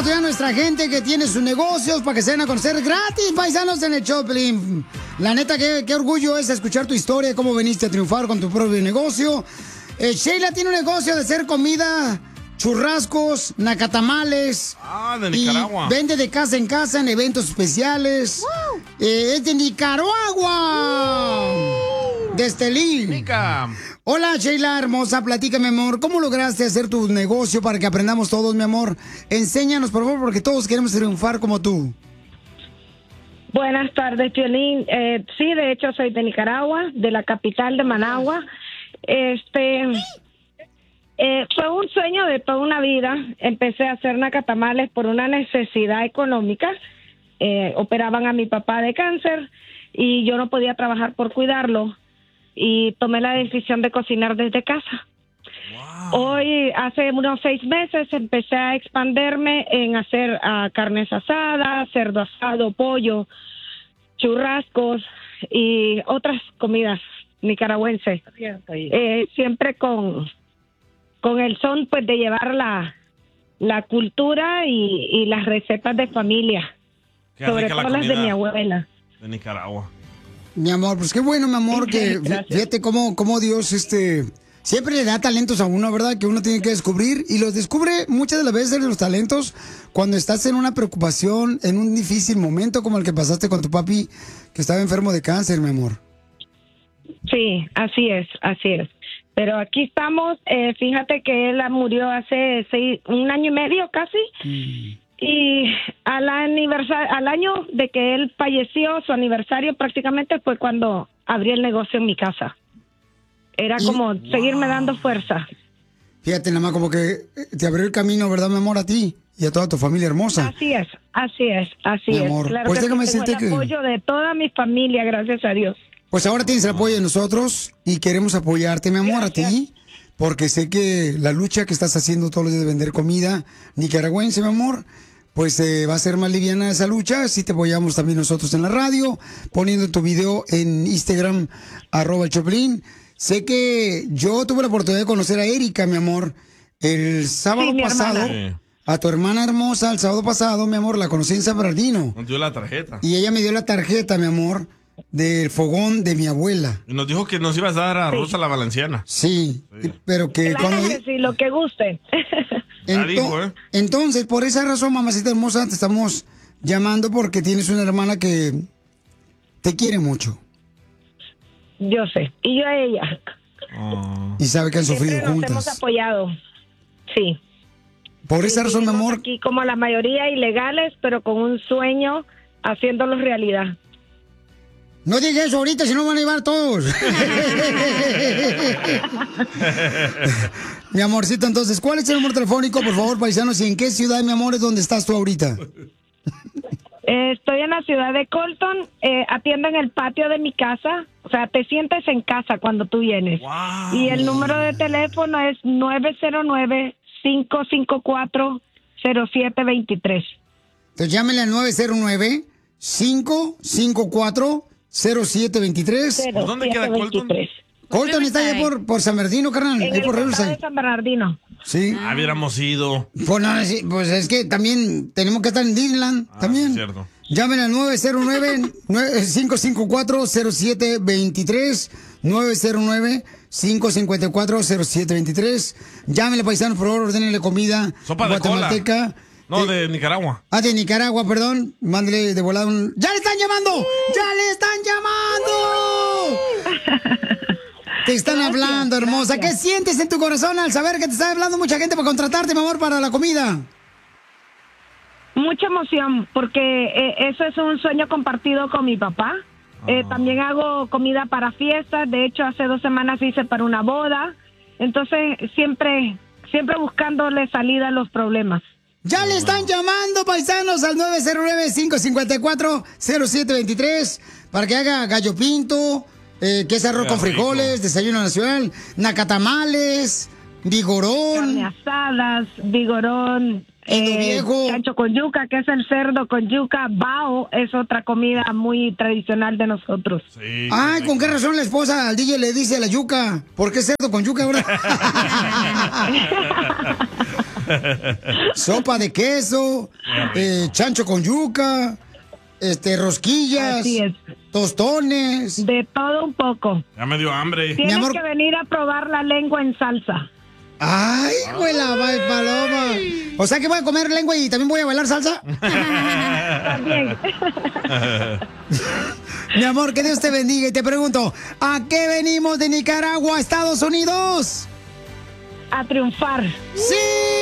oportunidad a nuestra gente que tiene sus negocios para que se den a conocer gratis, paisanos, en el Choplin. La neta, qué orgullo es escuchar tu historia, cómo veniste a triunfar con tu propio negocio. Sheila tiene un negocio de hacer comida, churrascos, nacatamales. Ah, de Nicaragua. Y vende de casa en casa en eventos especiales. ¡Wow! Es de Nicaragua. De Estelín. Nica. Hola, Sheila hermosa, platícame, mi amor. ¿Cómo lograste hacer tu negocio para que aprendamos todos, mi amor? Enséñanos, por favor, porque todos queremos triunfar como tú. Buenas tardes, Piolín. Sí, de hecho, soy de Nicaragua, de la capital de Managua. Fue un sueño de toda una vida. Empecé a hacer nacatamales por una necesidad económica. Operaban a mi papá de cáncer y yo no podía trabajar por cuidarlo. Y tomé la decisión de cocinar desde casa. Wow. Hoy, hace unos 6 meses, empecé a expanderme en hacer carnes asadas, cerdo asado, pollo, churrascos y otras comidas nicaragüenses. Siempre con el son, pues, de llevar la cultura y las recetas de familia. Sobre todo las de mi abuela. De Nicaragua. Mi amor, pues qué bueno, mi amor, que fíjate cómo Dios siempre le da talentos a uno, ¿verdad? Que uno tiene que descubrir y los descubre muchas de las veces los talentos cuando estás en una preocupación, en un difícil momento como el que pasaste con tu papi que estaba enfermo de cáncer, mi amor. Sí, así es. Pero aquí estamos, fíjate que él murió hace 1 año y medio casi. Y al año de que él falleció, su aniversario prácticamente fue cuando abrí el negocio en mi casa. Era como seguirme dando fuerza. Fíjate, nada más como que te abrió el camino, ¿verdad, mi amor? A ti y a toda tu familia hermosa. Así es. Mi amor, Claro, pues que déjame tengo decirte el apoyo de toda mi familia, gracias a Dios. Pues ahora tienes el apoyo de nosotros y queremos apoyarte, mi amor, gracias. A ti. Porque sé que la lucha que estás haciendo todos los días de vender comida nicaragüense, mi amor, pues va a ser más liviana esa lucha. Si te apoyamos también nosotros en la radio, poniendo tu video en Instagram, @el Choplin. Sé que yo tuve la oportunidad de conocer a Erika, mi amor, el sábado pasado. A tu hermana hermosa, el sábado pasado, mi amor, la conocí en San Bernardino. Nos dio la tarjeta. Y ella me dio la tarjeta, mi amor, del fogón de mi abuela. Y nos dijo que nos ibas a dar a Rosa la Valenciana. Sí, pero que claro cuando... que sí, lo que guste. Entonces, por esa razón, mamacita hermosa, te estamos llamando porque tienes una hermana que te quiere mucho. Yo sé, y yo a ella. Y sabe que han sufrido juntas. Nos hemos apoyado, sí. Por esa razón, mi amor. Aquí como la mayoría ilegales, pero con un sueño, haciéndolos realidad. No digas eso ahorita, si no van a llevar todos. Mi amorcito, entonces, ¿cuál es el número telefónico, por favor, paisanos? ¿Y en qué ciudad, mi amor, es donde estás tú ahorita? Estoy en la ciudad de Colton, atiendo en el patio de mi casa, o sea, te sientes en casa cuando tú vienes. Wow. Y el número de teléfono es 909-554-0723. Entonces llámenle al 909-554-0723. ¿Por dónde queda Colton? Colton está allá por San Bernardino, carnal. En ahí por el de San Bernardino. Sí. Hubiéramos ido. Pues, no, pues es que también tenemos que estar en Disneyland. También. Es cierto. Llamen al 909-554-0723. 909-554-0723. Llámenle, paisanos, por favor, ordénenle comida. Sopa de guatemalteca. Cola. No, de Nicaragua. De Nicaragua, perdón. Mándele de volada un... ¡Ya le están llamando! ¡Ya le están llamando! Te están hablando, hermosa. Gracias. ¿Qué sientes en tu corazón al saber que te está hablando mucha gente para contratarte, mi amor, para la comida? Mucha emoción, porque eso es un sueño compartido con mi papá. También hago comida para fiestas. De hecho, hace 2 semanas hice para una boda. Entonces, siempre buscándole salida a los problemas. Ya le están llamando, paisanos, al 909-554-0723 para que haga gallo pinto, que es arroz con frijoles, desayuno nacional, nacatamales, vigorón. Carne asadas, vigorón, chancho con yuca, que es el cerdo con yuca. Bao es otra comida muy tradicional de nosotros. Sí, ay, ¿con qué razón la esposa al DJ le dice la yuca? ¿Por qué cerdo con yuca ahora? sopa de queso, chancho con yuca, rosquillas, Así es. tostones. De todo un poco. Ya me dio hambre. Tienes amor. que venir a probar la lengua en salsa. Ay, güey, la paloma. O sea que voy a comer lengua y también voy a bailar salsa. También. Mi amor, que Dios te bendiga. Y te pregunto, ¿a qué venimos de Nicaragua a Estados Unidos? A triunfar. ¡Sí!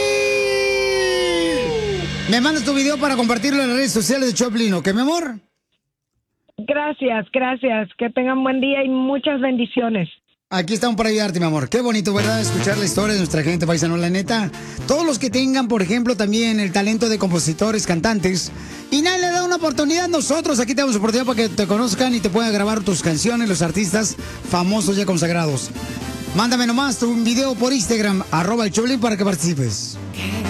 Me mandas tu video para compartirlo en las redes sociales de Choplin, ¿ok, mi amor? Gracias, gracias. Que tengan buen día y muchas bendiciones. Aquí estamos para ayudarte, mi amor. Qué bonito, ¿verdad? Escuchar la historia de nuestra gente paisano, la neta. Todos los que tengan, por ejemplo, también el talento de compositores, cantantes, y nadie le da una oportunidad, nosotros aquí te damos oportunidad para que te conozcan y te puedan grabar tus canciones, los artistas famosos ya consagrados. Mándame nomás tu video por Instagram, @el Choplin, para que participes.